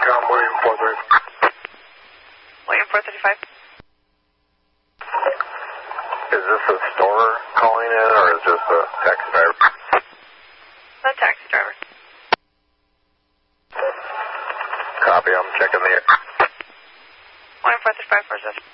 William 435. William 435. Is this a store calling in, or is this a taxi driver? The taxi driver. Copy, I'm checking the... William 435, 4